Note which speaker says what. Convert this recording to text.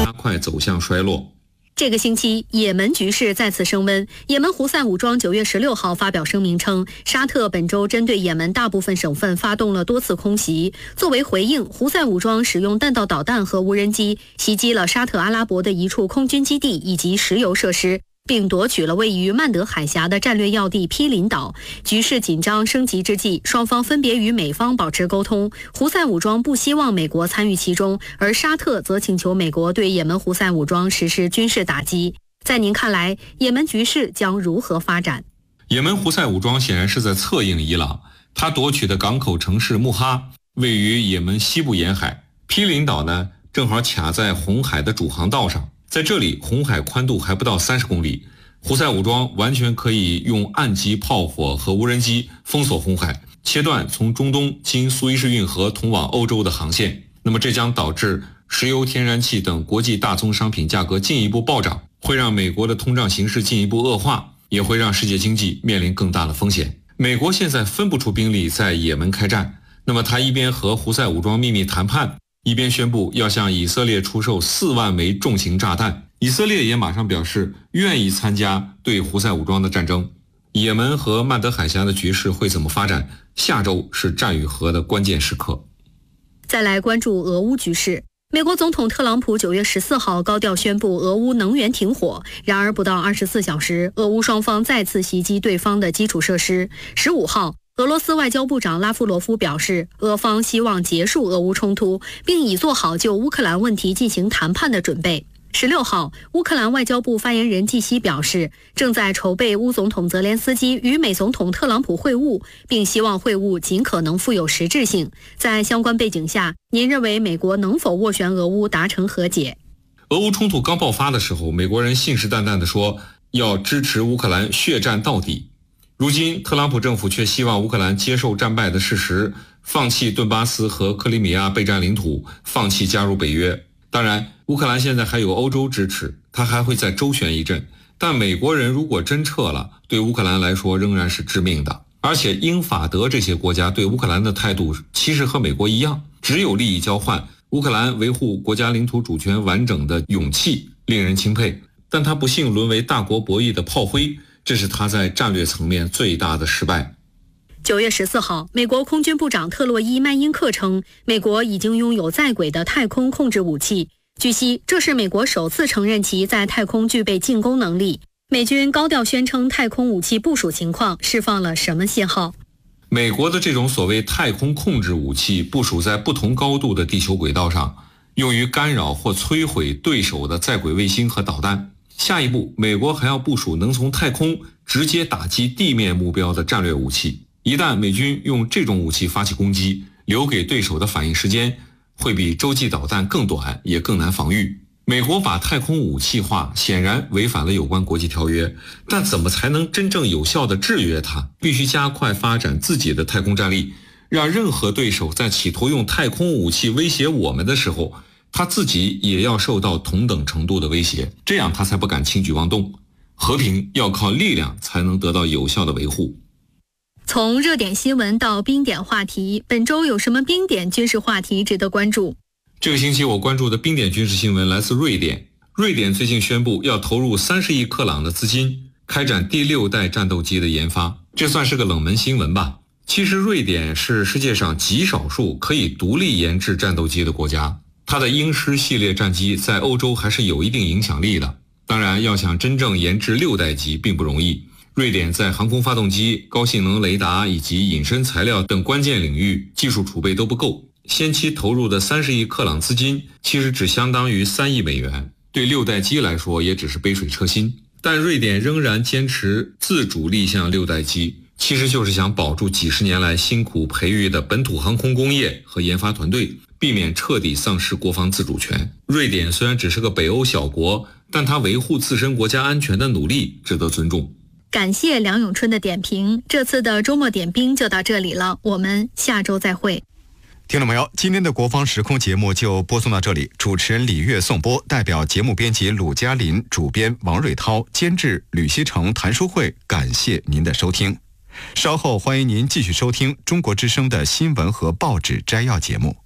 Speaker 1: 加快走向衰落。
Speaker 2: 这个星期，也门局势再次升温。也门胡塞武装9月16号发表声明称，沙特本周针对也门大部分省份发动了多次空袭。作为回应，胡塞武装使用弹道导弹和无人机袭击了沙特阿拉伯的一处空军基地以及石油设施，并夺取了位于曼德海峡的战略要地毗邻岛。局势紧张升级之际，双方分别与美方保持沟通。胡塞武装不希望美国参与其中，而沙特则请求美国对也门胡塞武装实施军事打击。在您看来，也门局势将如何发展？
Speaker 1: 也门胡塞武装显然是在策应伊朗，他夺取的港口城市穆哈位于也门西部沿海，毗邻岛呢正好卡在红海的主航道上。在这里，红海宽度还不到30公里，胡塞武装完全可以用岸基炮火和无人机封锁红海，切断从中东经苏伊士运河通往欧洲的航线。那么这将导致石油、天然气等国际大宗商品价格进一步暴涨，会让美国的通胀形势进一步恶化，也会让世界经济面临更大的风险。美国现在分不出兵力在也门开战，那么他一边和胡塞武装秘密谈判，一边宣布要向以色列出售4万枚重型炸弹。以色列也马上表示愿意参加对胡塞武装的战争。也门和曼德海峡的局势会怎么发展？下周是战与和的关键时刻。
Speaker 2: 再来关注俄乌局势。美国总统特朗普9月14号高调宣布俄乌能源停火，然而不到24小时，俄乌双方再次袭击对方的基础设施。15号，俄罗斯外交部长拉夫罗夫表示，俄方希望结束俄乌冲突，并已做好就乌克兰问题进行谈判的准备。16号，乌克兰外交部发言人季希表示，正在筹备乌总统泽连斯基与美总统特朗普会晤，并希望会晤尽可能富有实质性。在相关背景下，您认为美国能否斡旋俄乌达成和解？
Speaker 1: 俄乌冲突刚爆发的时候，美国人信誓旦旦地说要支持乌克兰血战到底。如今，特朗普政府却希望乌克兰接受战败的事实，放弃顿巴斯和克里米亚备战领土，放弃加入北约。当然，乌克兰现在还有欧洲支持，他还会再周旋一阵。但美国人如果真撤了，对乌克兰来说仍然是致命的。而且英法德这些国家对乌克兰的态度其实和美国一样，只有利益交换。乌克兰维护国家领土主权完整的勇气令人钦佩，但他不幸沦为大国博弈的炮灰，这是他在战略层面最大的失败。
Speaker 2: 9月14号，美国空军部长特洛伊·曼因克称，美国已经拥有在轨的太空控制武器。据悉，这是美国首次承认其在太空具备进攻能力。美军高调宣称太空武器部署情况，释放了什么信号？
Speaker 1: 美国的这种所谓太空控制武器部署在不同高度的地球轨道上，用于干扰或摧毁对手的在轨卫星和导弹。下一步，美国还要部署能从太空直接打击地面目标的战略武器。一旦美军用这种武器发起攻击，留给对手的反应时间会比洲际导弹更短，也更难防御。美国把太空武器化，显然违反了有关国际条约，但怎么才能真正有效地制约它？必须加快发展自己的太空战力，让任何对手在企图用太空武器威胁我们的时候，他自己也要受到同等程度的威胁，这样他才不敢轻举妄动。和平要靠力量才能得到有效的维护。
Speaker 2: 从热点新闻到冰点话题，本周有什么冰点军事话题值得关注？
Speaker 1: 这个星期我关注的冰点军事新闻来自瑞典。瑞典最近宣布要投入30亿克朗的资金，开展第6代战斗机的研发，这算是个冷门新闻吧。其实瑞典是世界上极少数可以独立研制战斗机的国家，它的鹰狮系列战机在欧洲还是有一定影响力的。当然，要想真正研制6代机并不容易。瑞典在航空发动机、高性能雷达以及隐身材料等关键领域技术储备都不够，先期投入的30亿克朗资金其实只相当于3亿美元，对6代机来说也只是杯水车薪。但瑞典仍然坚持自主立项6代机，其实就是想保住几十年来辛苦培育的本土航空工业和研发团队，避免彻底丧失国防自主权。瑞典虽然只是个北欧小国，但它维护自身国家安全的努力值得尊重。
Speaker 2: 感谢梁永春的点评，这次的周末点兵就到这里了，我们下周再会。
Speaker 3: 听众朋友，今天的国防时空节目就播送到这里，主持人李月颂播，代表节目编辑鲁嘉林，主编王瑞涛，监制吕希成、谭淑慧，感谢您的收听。稍后欢迎您继续收听中国之声的新闻和报纸摘要节目。